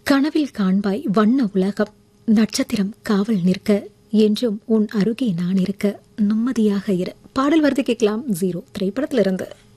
கனவில் காண்பாய் வண்ண உலகம், நட்சத்திரம் காவல் நிற்க, என்றும் உன் அருகே நான் இருக்க, நிம்மதியாக இரு. பாடல் வருது கேட்கலாம். 0 திரைப்படத்திலிருந்து.